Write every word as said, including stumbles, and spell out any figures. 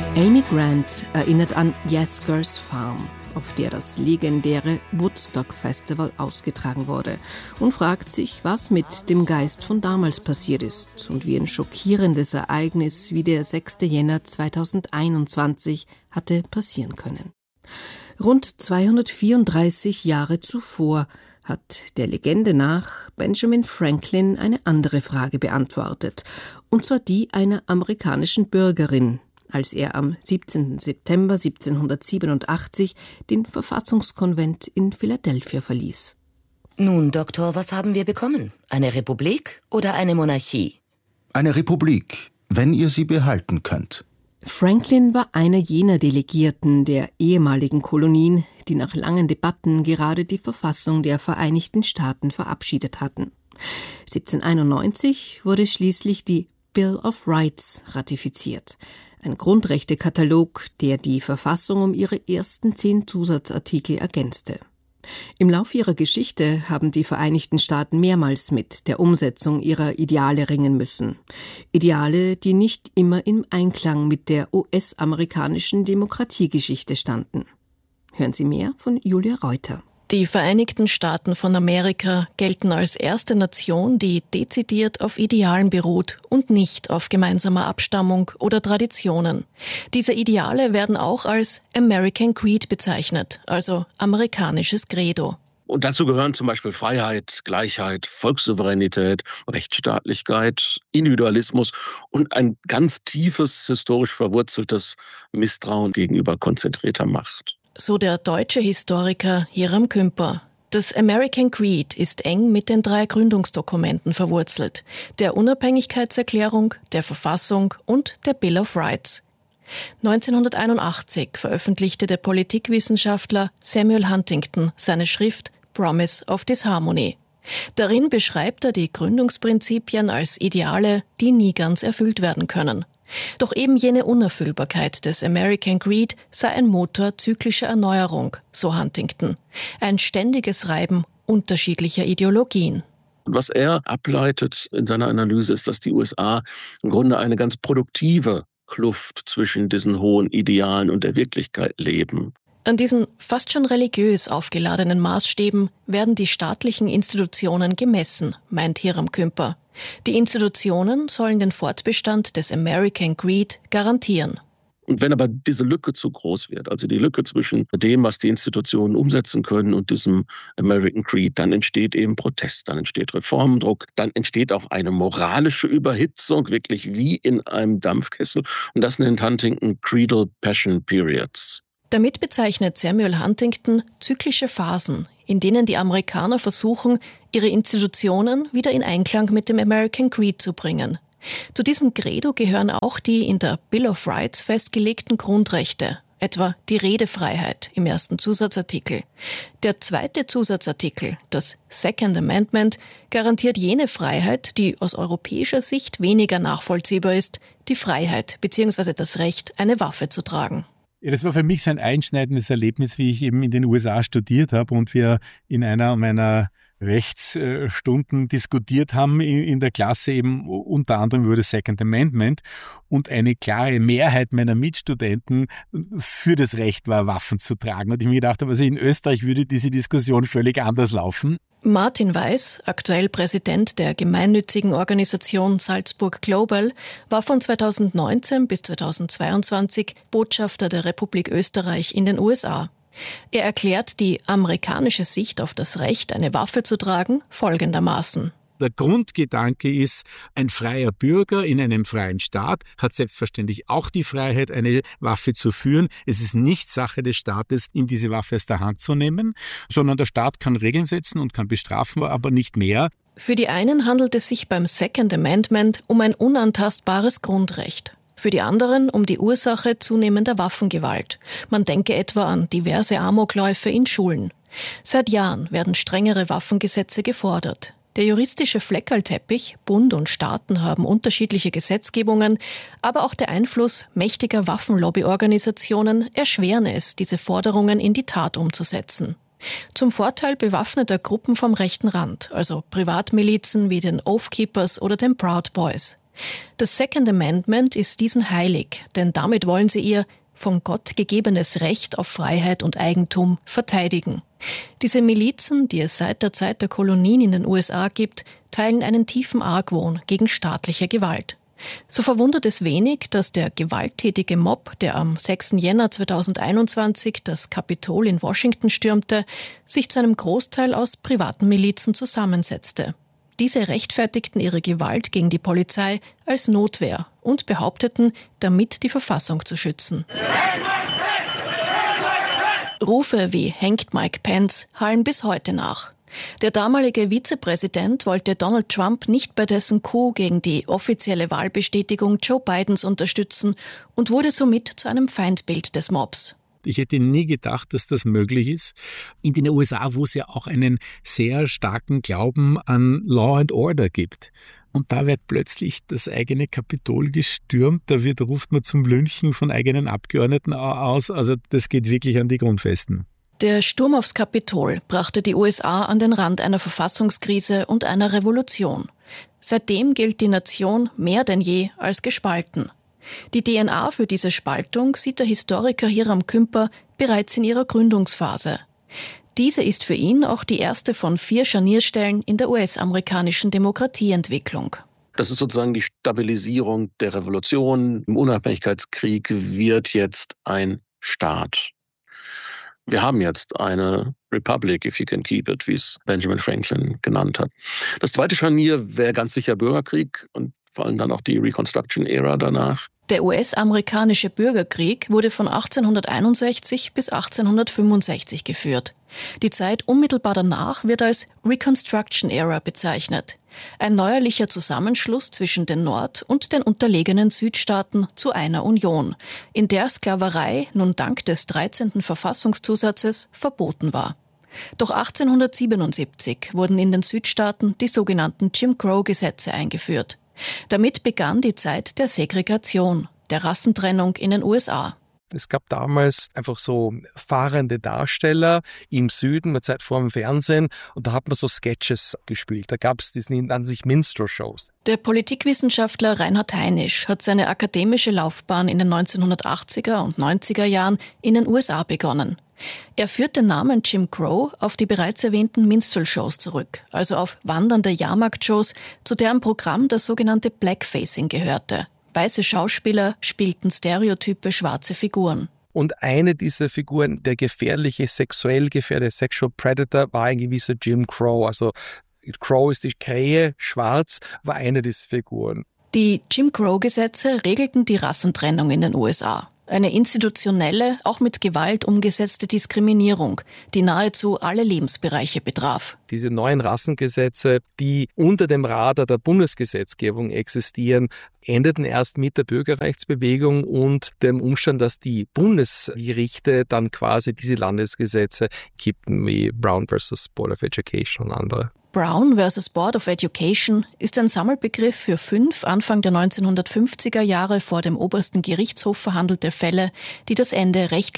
Amy Grant erinnert an Yasgur's Farm, auf der das legendäre Woodstock Festival ausgetragen wurde, und fragt sich, was mit dem Geist von damals passiert ist und wie ein schockierendes Ereignis wie der sechster Jänner zweitausendeinundzwanzig hatte passieren können. Rund zweihundertvierunddreißig Jahre zuvor hat der Legende nach Benjamin Franklin eine andere Frage beantwortet, und zwar die einer amerikanischen Bürgerin, als er am siebzehnten September siebzehnhundertsiebenundachtzig den Verfassungskonvent in Philadelphia verließ. Nun, Doktor, was haben wir bekommen? Eine Republik oder eine Monarchie? Eine Republik, wenn ihr sie behalten könnt. Franklin war einer jener Delegierten der ehemaligen Kolonien, die nach langen Debatten gerade die Verfassung der Vereinigten Staaten verabschiedet hatten. siebzehnhunderteinundneunzig wurde schließlich die Bill of Rights ratifiziert, ein Grundrechtekatalog, der die Verfassung um ihre ersten zehn Zusatzartikel ergänzte. Im Lauf ihrer Geschichte haben die Vereinigten Staaten mehrmals mit der Umsetzung ihrer Ideale ringen müssen. Ideale, die nicht immer im Einklang mit der U S-amerikanischen Demokratiegeschichte standen. Hören Sie mehr von Julia Reuter. Die Vereinigten Staaten von Amerika gelten als erste Nation, die dezidiert auf Idealen beruht und nicht auf gemeinsamer Abstammung oder Traditionen. Diese Ideale werden auch als American Creed bezeichnet, also amerikanisches Credo. Und dazu gehören zum Beispiel Freiheit, Gleichheit, Volkssouveränität, Rechtsstaatlichkeit, Individualismus und ein ganz tiefes, historisch verwurzeltes Misstrauen gegenüber konzentrierter Macht. So der deutsche Historiker Hiram Kümper. Das American Creed ist eng mit den drei Gründungsdokumenten verwurzelt, der Unabhängigkeitserklärung, der Verfassung und der Bill of Rights. neunzehnhunderteinundachtzig veröffentlichte der Politikwissenschaftler Samuel Huntington seine Schrift Promise of Disharmony. Darin beschreibt er die Gründungsprinzipien als Ideale, die nie ganz erfüllt werden können. Doch eben jene Unerfüllbarkeit des American Creed sei ein Motor zyklischer Erneuerung, so Huntington. Ein ständiges Reiben unterschiedlicher Ideologien. Was er ableitet in seiner Analyse ist, dass die U S A im Grunde eine ganz produktive Kluft zwischen diesen hohen Idealen und der Wirklichkeit leben. An diesen fast schon religiös aufgeladenen Maßstäben werden die staatlichen Institutionen gemessen, meint Hiram Kümper. Die Institutionen sollen den Fortbestand des American Creed garantieren. Und wenn aber diese Lücke zu groß wird, also die Lücke zwischen dem, was die Institutionen umsetzen können und diesem American Creed, dann entsteht eben Protest, dann entsteht Reformdruck, dann entsteht auch eine moralische Überhitzung, wirklich wie in einem Dampfkessel. Und das nennt Huntington Creedal Passion Periods. Damit bezeichnet Samuel Huntington zyklische Phasen, in denen die Amerikaner versuchen, ihre Institutionen wieder in Einklang mit dem American Creed zu bringen. Zu diesem Credo gehören auch die in der Bill of Rights festgelegten Grundrechte, etwa die Redefreiheit im ersten Zusatzartikel. Der zweite Zusatzartikel, das Second Amendment, garantiert jene Freiheit, die aus europäischer Sicht weniger nachvollziehbar ist, die Freiheit bzw. das Recht, eine Waffe zu tragen. Ja, das war für mich so ein einschneidendes Erlebnis, wie ich eben in den U S A studiert habe und wir in einer meiner Rechtsstunden diskutiert haben in der Klasse eben unter anderem über das Second Amendment und eine klare Mehrheit meiner Mitstudenten für das Recht war, Waffen zu tragen. Und ich mir gedacht habe, also in Österreich würde diese Diskussion völlig anders laufen. Martin Weiß, aktuell Präsident der gemeinnützigen Organisation Salzburg Global, war von zweitausendneunzehn bis zweitausendzweiundzwanzig Botschafter der Republik Österreich in den U S A. Er erklärt die amerikanische Sicht auf das Recht, eine Waffe zu tragen, folgendermaßen. Der Grundgedanke ist, ein freier Bürger in einem freien Staat hat selbstverständlich auch die Freiheit, eine Waffe zu führen. Es ist nicht Sache des Staates, ihm diese Waffe aus der Hand zu nehmen, sondern der Staat kann Regeln setzen und kann bestrafen, aber nicht mehr. Für die einen handelt es sich beim Second Amendment um ein unantastbares Grundrecht. Für die anderen um die Ursache zunehmender Waffengewalt. Man denke etwa an diverse Amokläufe in Schulen. Seit Jahren werden strengere Waffengesetze gefordert. Der juristische Fleckerlteppich, Bund und Staaten haben unterschiedliche Gesetzgebungen, aber auch der Einfluss mächtiger Waffenlobbyorganisationen erschweren es, diese Forderungen in die Tat umzusetzen. Zum Vorteil bewaffneter Gruppen vom rechten Rand, also Privatmilizen wie den Oath Keepers oder den Proud Boys. Das Second Amendment ist diesen heilig, denn damit wollen sie ihr von Gott gegebenes Recht auf Freiheit und Eigentum verteidigen. Diese Milizen, die es seit der Zeit der Kolonien in den U S A gibt, teilen einen tiefen Argwohn gegen staatliche Gewalt. So verwundert es wenig, dass der gewalttätige Mob, der am sechsten Jänner zweitausendeinundzwanzig das Kapitol in Washington stürmte, sich zu einem Großteil aus privaten Milizen zusammensetzte. Diese rechtfertigten ihre Gewalt gegen die Polizei als Notwehr und behaupteten, damit die Verfassung zu schützen. Rufe wie "Hängt Mike Pence" hallen bis heute nach. Der damalige Vizepräsident wollte Donald Trump nicht bei dessen Coup gegen die offizielle Wahlbestätigung Joe Bidens unterstützen und wurde somit zu einem Feindbild des Mobs. Ich hätte nie gedacht, dass das möglich ist. In den U S A, wo es ja auch einen sehr starken Glauben an Law and Order gibt. Und da wird plötzlich das eigene Kapitol gestürmt, da wird, ruft man zum Lynchen von eigenen Abgeordneten aus. Also das geht wirklich an die Grundfesten. Der Sturm aufs Kapitol brachte die U S A an den Rand einer Verfassungskrise und einer Revolution. Seitdem gilt die Nation mehr denn je als gespalten. Die D N A für diese Spaltung sieht der Historiker Hiram Kümper bereits in ihrer Gründungsphase. Diese ist für ihn auch die erste von vier Scharnierstellen in der U S-amerikanischen Demokratieentwicklung. Das ist sozusagen die Stabilisierung der Revolution. Im Unabhängigkeitskrieg wird jetzt ein Staat. Wir haben jetzt eine Republic, if you can keep it, wie es Benjamin Franklin genannt hat. Das zweite Scharnier wäre ganz sicher Bürgerkrieg und vor allem dann auch die Reconstruction-Ära danach. Der U S-amerikanische Bürgerkrieg wurde von achtzehnhunderteinundsechzig bis achtzehnhundertfünfundsechzig geführt. Die Zeit unmittelbar danach wird als Reconstruction-Ära bezeichnet. Ein neuerlicher Zusammenschluss zwischen den Nord- und den unterlegenen Südstaaten zu einer Union, in der Sklaverei nun dank des dreizehnten Verfassungszusatzes verboten war. Doch achtzehnhundertsiebenundsiebzig wurden in den Südstaaten die sogenannten Jim Crow-Gesetze eingeführt. Damit begann die Zeit der Segregation, der Rassentrennung in den U S A. Es gab damals einfach so fahrende Darsteller im Süden, mit Zeit vor dem Fernsehen, und da hat man so Sketches gespielt. Da gab es, die nannten sich Minstrel-Shows. Der Politikwissenschaftler Reinhard Heinisch hat seine akademische Laufbahn in den neunzehnhundertachtziger und neunziger Jahren in den U S A begonnen. Er führt den Namen Jim Crow auf die bereits erwähnten Minstrel-Shows zurück, also auf wandernde Jahrmarktshows, zu deren Programm das sogenannte Blackfacing gehörte. Weiße Schauspieler spielten stereotype schwarze Figuren. Und eine dieser Figuren, der gefährliche, sexuell gefährliche Sexual Predator, war ein gewisser Jim Crow. Also Crow ist die Krähe, schwarz war eine dieser Figuren. Die Jim Crow-Gesetze regelten die Rassentrennung in den U S A. Eine institutionelle, auch mit Gewalt umgesetzte Diskriminierung, die nahezu alle Lebensbereiche betraf. Diese neuen Rassengesetze, die unter dem Radar der Bundesgesetzgebung existieren, endeten erst mit der Bürgerrechtsbewegung und dem Umstand, dass die Bundesgerichte dann quasi diese Landesgesetze kippten, wie Brown versus Board of Education und andere. Brown versus Board of Education ist ein Sammelbegriff für fünf Anfang der neunzehnhundertfünfziger Jahre vor dem obersten Gerichtshof verhandelte Fälle, die das Ende rechtlicher